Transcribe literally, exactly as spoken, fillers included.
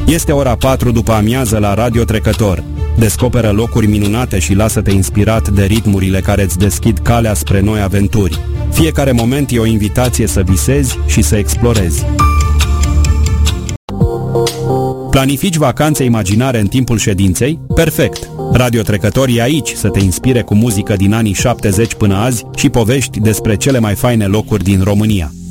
Este ora patru după amiază la Radio Trecător. Descoperă locuri minunate și lasă-te inspirat de ritmurile care îți deschid calea spre noi aventuri. Fiecare moment e o invitație să visezi și să explorezi. Planifici vacanțe imaginare în timpul ședinței? Perfect! Radio Trecător e aici să te inspire cu muzică din anii șaptezeci până azi și povești despre cele mai faine locuri din România.